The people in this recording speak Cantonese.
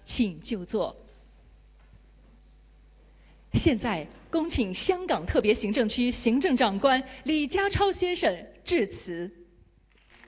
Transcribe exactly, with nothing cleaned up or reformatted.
请就座。现在恭请香港特别行政区行政长官李家超先生致辞。